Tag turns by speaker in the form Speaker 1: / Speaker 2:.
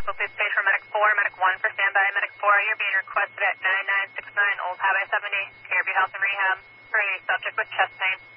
Speaker 1: Hospital, please page for Medic 4, Medic 1 for standby. Medic 4, you're being requested at 9969 Old Highway 70, Fairview Health and Rehab for a subject with chest pain.